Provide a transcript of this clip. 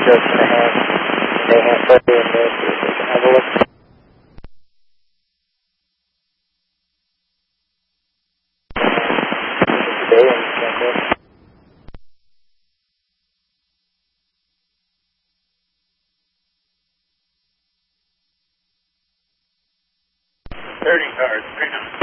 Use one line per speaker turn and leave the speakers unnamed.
just they have plenty in this. Have a look. Today and check it.
30 cars, 300.